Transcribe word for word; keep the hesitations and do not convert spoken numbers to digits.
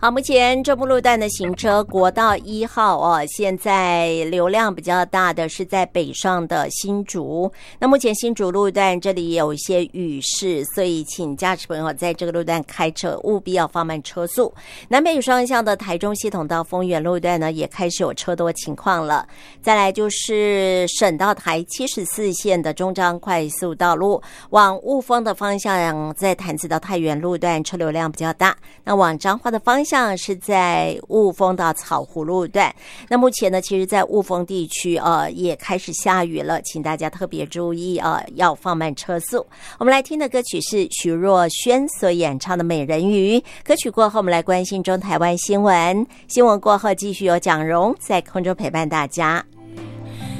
好，目前中部路段的行车，国道一号哦，现在流量比较大的是在北上的新竹。那目前新竹路段这里有一些雨势，所以请驾驶朋友在这个路段开车务必要放慢车速。南北双向的台中系统到丰原路段呢，也开始有车多情况了。再来就是省道台七十四线的中彰快速道路，往雾峰的方向，在潭子到太原路段车流量比较大。那往彰化的方向是在雾峰到草湖路段。那目前呢，其实在雾峰地区呃也开始下雨了，请大家特别注意呃要放慢车速。我们来听的歌曲是徐若瑄所演唱的《美人鱼》。歌曲过后，我们来关心中台湾新闻。新闻过后，继续有蒋荣在空中陪伴大家。